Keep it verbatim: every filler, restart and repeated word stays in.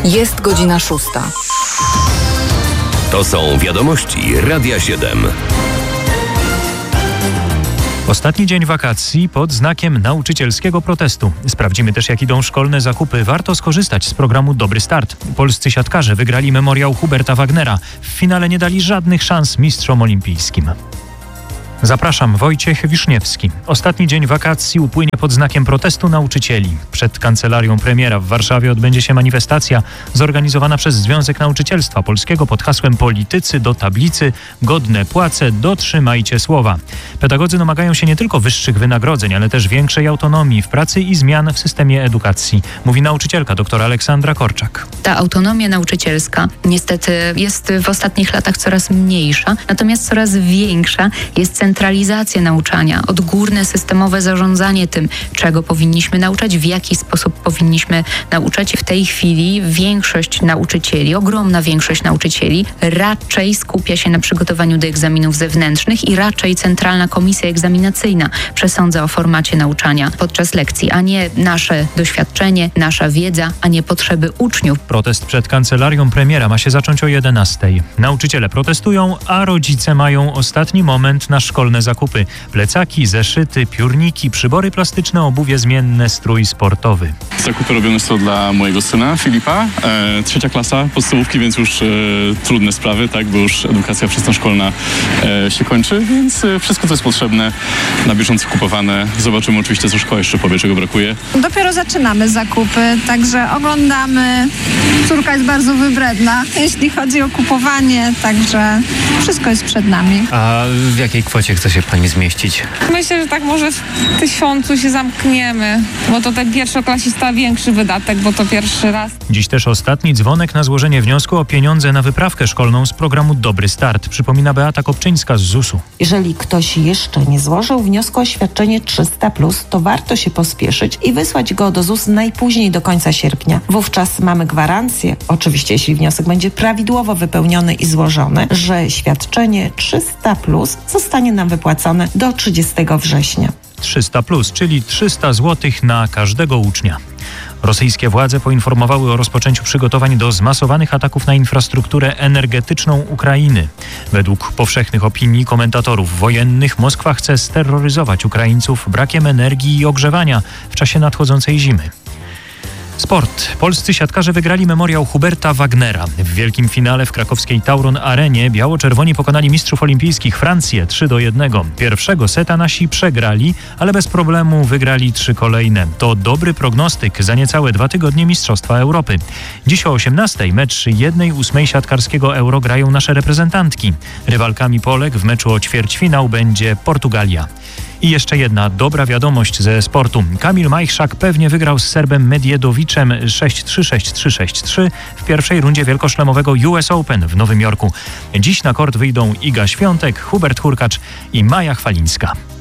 Jest godzina szósta. To są wiadomości Radia siedem. Ostatni dzień wakacji pod znakiem nauczycielskiego protestu. Sprawdzimy też, jak idą szkolne zakupy. Warto skorzystać z programu Dobry Start. Polscy siatkarze wygrali memoriał Huberta Wagnera. W finale nie dali żadnych szans mistrzom olimpijskim. Zapraszam, Wojciech Wiszniewski. Ostatni dzień wakacji upłynie pod znakiem protestu nauczycieli. Przed kancelarią premiera w Warszawie odbędzie się manifestacja zorganizowana przez Związek Nauczycielstwa Polskiego pod hasłem Politycy do tablicy, godne płace, dotrzymajcie słowa. Pedagodzy domagają się nie tylko wyższych wynagrodzeń, ale też większej autonomii w pracy i zmian w systemie edukacji, mówi nauczycielka dr Aleksandra Korczak. Ta autonomia nauczycielska niestety jest w ostatnich latach coraz mniejsza, natomiast coraz większa jest centralizacja nauczania, odgórne systemowe zarządzanie tym, czego powinniśmy nauczać, w jaki sposób powinniśmy nauczać. W tej chwili większość nauczycieli, ogromna większość nauczycieli raczej skupia się na przygotowaniu do egzaminów zewnętrznych i raczej Centralna Komisja Egzaminacyjna przesądza o formacie nauczania podczas lekcji, a nie nasze doświadczenie, nasza wiedza, a nie potrzeby uczniów. Protest przed kancelarią premiera ma się zacząć o jedenastej. Nauczyciele protestują, a rodzice mają ostatni moment na szkolne zakupy. Plecaki, zeszyty, piórniki, przybory plastyczne, obuwie zmienne, strój sportowy. Zakupy robione są dla mojego syna Filipa. E, trzecia klasa podstawówki, więc już e, trudne sprawy, tak, bo już edukacja wczesnoszkolna e, się kończy, więc e, wszystko, co jest potrzebne, na bieżąco kupowane. Zobaczymy oczywiście, co szkoła jeszcze powie, czego brakuje. Dopiero zaczynamy zakupy, także oglądamy. Córka jest bardzo wybredna, jeśli chodzi o kupowanie, także wszystko jest przed nami. A w jakiej kwocie chce się pani zmieścić? Myślę, że tak może w tysiącu się zamkniemy, bo to ten pierwszoklasista większy wydatek, bo to pierwszy raz. Dziś też ostatni dzwonek na złożenie wniosku o pieniądze na wyprawkę szkolną z programu Dobry Start, przypomina Beata Kopczyńska z zusu. Jeżeli ktoś jeszcze nie złożył wniosku o świadczenie trzysta plus, to warto się pospieszyć i wysłać go do ZUS najpóźniej do końca sierpnia. Wówczas mamy gwarancję, oczywiście jeśli wniosek będzie prawidłowo wypełniony i złożony, że świadczenie trzysta plus zostanie nam wypłacone do trzydziestego września. trzysta plus, czyli trzysta złotych na każdego ucznia. Rosyjskie władze poinformowały o rozpoczęciu przygotowań do zmasowanych ataków na infrastrukturę energetyczną Ukrainy. Według powszechnych opinii komentatorów wojennych Moskwa chce steroryzować Ukraińców brakiem energii i ogrzewania w czasie nadchodzącej zimy. Sport. Polscy siatkarze wygrali memoriał Huberta Wagnera. W wielkim finale w krakowskiej Tauron Arenie biało-czerwoni pokonali mistrzów olimpijskich Francję trzy do jednego. Pierwszego seta nasi przegrali, ale bez problemu wygrali trzy kolejne. To dobry prognostyk za niecałe dwa tygodnie Mistrzostwa Europy. Dziś o osiemnastej mecz jednej ósmej siatkarskiego Euro grają nasze reprezentantki. Rywalkami Polek w meczu o ćwierćfinał będzie Portugalia. I jeszcze jedna dobra wiadomość ze sportu. Kamil Majchrzak pewnie wygrał z Serbem Medjedoviczem sześć trzy sześć trzy sześć trzy w pierwszej rundzie wielkoszlemowego U S Open w Nowym Jorku. Dziś na kort wyjdą Iga Świątek, Hubert Hurkacz i Maja Chwalińska.